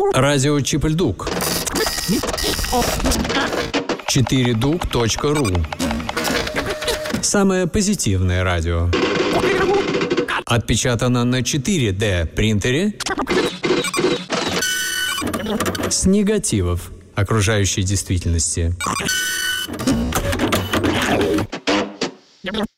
Радио Чип-Ль-Дук. 4duк.ру. Самое позитивное радио. Отпечатано на 4D принтере с негативов окружающей действительности.